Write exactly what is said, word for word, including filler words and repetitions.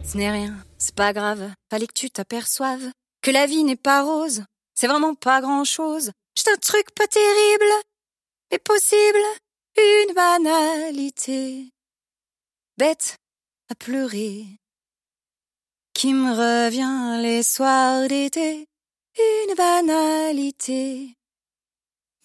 Ce n'est rien, c'est pas grave, fallait que tu t'aperçoives que la vie n'est pas rose, c'est vraiment pas grand-chose. Juste un truc pas terrible, mais possible, une banalité. Bête à pleurer, qui me revient les soirs d'été, une banalité.